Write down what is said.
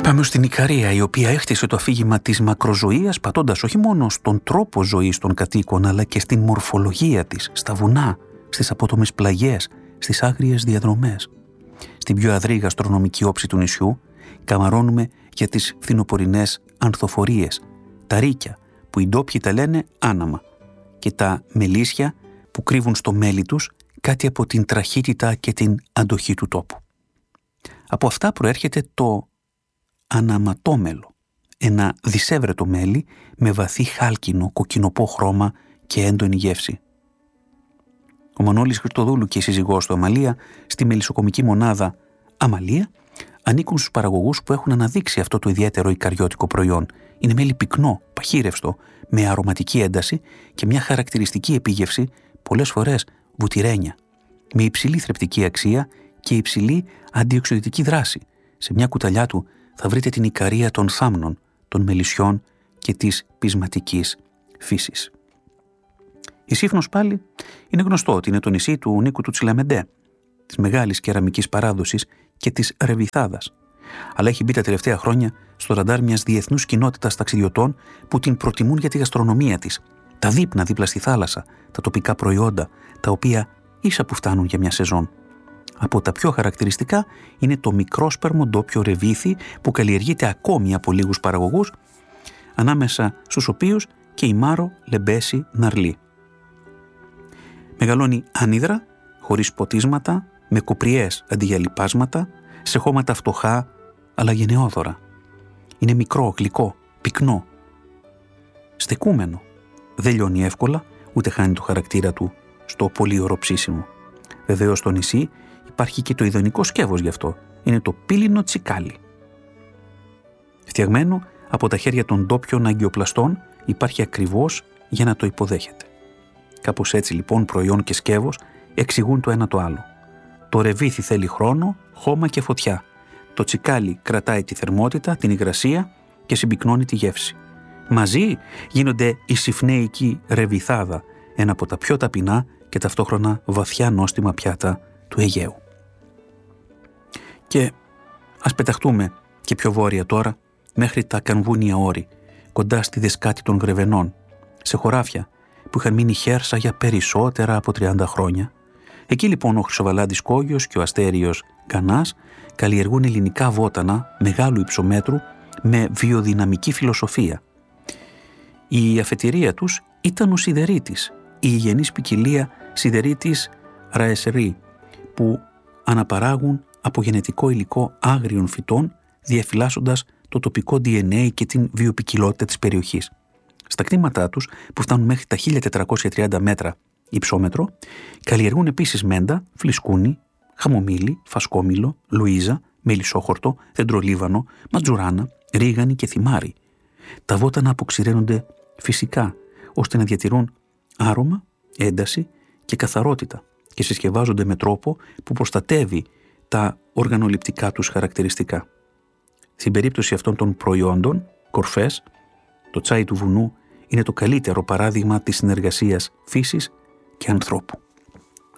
Πάμε στην Ικαρία, η οποία έχτισε το αφήγημα της μακροζωίας πατώντας όχι μόνο στον τρόπο ζωής των κατοίκων, αλλά και στην μορφολογία της, στα βουνά, στις απότομες πλαγιές, στις άγριες διαδρομές. Στην πιο αδρή γαστρονομική όψη του νησιού καμαρώνουμε για τις φθινοπορεινές ανθοφορίες, τα ρίκια που οι ντόπιοι τα λένε άναμα και τα μελίσια που κρύβουν στο μέλι τους κάτι από την τραχύτητα και την αντοχή του τόπου. Από αυτά προέρχεται το αναματόμελο, ένα δισεύρετο μέλι με βαθύ χάλκινο, κοκκινοπό χρώμα και έντονη γεύση. Ο Μανώλης Χριστοδούλου και η σύζυγός του Αμαλία στη μελισσοκομική μονάδα Αμαλία ανήκουν στους παραγωγούς που έχουν αναδείξει αυτό το ιδιαίτερο ικαριώτικο προϊόν. Είναι μέλι πυκνό, παχύρευστο, με αρωματική ένταση και μια χαρακτηριστική επίγευση, πολλές φορές βουτυρένια, με υψηλή θρεπτική αξία και υψηλή αντιοξυδοτική δράση. Σε μια κουταλιά του θα βρείτε την Ικαρία των θάμνων, των μελισσιών και της πεισματικής φύσης. Η Σύφνος πάλι είναι γνωστό ότι είναι το νησί του Νίκου του Τσιλαμεντέ, της μεγάλης κεραμικής παράδοσης και της Ρεβιθάδας. Αλλά έχει μπει τα τελευταία χρόνια στο ραντάρ μιας διεθνούς κοινότητας ταξιδιωτών που την προτιμούν για τη γαστρονομία της, τα δείπνα δίπλα στη θάλασσα, τα τοπικά προϊόντα, τα οποία ίσα που φτάνουν για μια σεζόν. Από τα πιο χαρακτηριστικά είναι το μικρόσπερμο ντόπιο ρεβίθι που καλλιεργείται ακόμη από λίγους παραγωγούς, ανάμεσα στους οποίους και η Μάρο Λεμπέση Ναρλή. Μεγαλώνει άνυδρα, χωρίς ποτίσματα, με κοπριές αντί για λιπάσματα, σε χώματα φτωχά αλλά γενναιόδωρα. Είναι μικρό, γλυκό, πυκνό, στεκούμενο. Δεν λιώνει εύκολα, ούτε χάνει το χαρακτήρα του στο πολύωρο ψήσιμο. Βεβαίως στο νησί υπάρχει και το ιδανικό σκεύος γι' αυτό. Είναι το πύλινο τσικάλι. Φτιαγμένο από τα χέρια των ντόπιων αγκιοπλαστών, υπάρχει ακριβώς για να το υποδέχεται. Κάπως έτσι λοιπόν προϊόν και σκεύος εξηγούν το ένα το άλλο. Το ρεβίθι θέλει χρόνο, χώμα και φωτιά. Το τσικάλι κρατάει τη θερμότητα, την υγρασία και συμπυκνώνει τη γεύση. Μαζί γίνονται η συφνέικη ρεβιθάδα, ένα από τα πιο ταπεινά και ταυτόχρονα βαθιά νόστιμα πιάτα του Αιγαίου. Και ας πεταχτούμε και πιο βόρεια τώρα, μέχρι τα Κανβούνια όρη, κοντά στη δεσκάτη των Γρεβενών, σε χωράφια που είχαν μείνει χέρσα για περισσότερα από 30 χρόνια. Εκεί λοιπόν ο Χρυσοβαλάντης Κόγιος και ο Αστέριος Γκανάς καλλιεργούν ελληνικά βότανα μεγάλου υψομέτρου με βιοδυναμική φιλοσοφία. Η αφετηρία τους ήταν ο σιδερίτης, η υγιεινής ποικιλία σιδερίτης ραεσερή, που αναπαράγουν από γενετικό υλικό άγριων φυτών, διαφυλάσσοντας το τοπικό DNA και την βιοποικιλότητα της περιοχής. Στα κτήματά τους, που φτάνουν μέχρι τα 1430 μέτρα υψόμετρο, καλλιεργούν επίσης μέντα, φλισκούνι, χαμομήλι, φασκόμηλο, λουίζα, μελισσόχορτο, δεντρολίβανο, ματζουράνα, ρίγανη και θυμάρι. Τα βότανα αποξηραίνονται φυσικά, ώστε να διατηρούν άρωμα, ένταση και καθαρότητα και συσκευάζονται με τρόπο που προστατεύει τα οργανοληπτικά τους χαρακτηριστικά. Στην περίπτωση αυτών των προϊόντων, κορφές, το τσάι του βουνού είναι το καλύτερο παράδειγμα της συνεργασίας φύσης και ανθρώπου.